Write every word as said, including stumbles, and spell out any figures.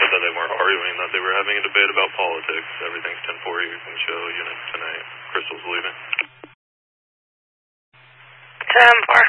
that they weren't arguing, that they were having a debate about politics. Everything's ten four. You can show unit tonight. Crystal's leaving. ten four.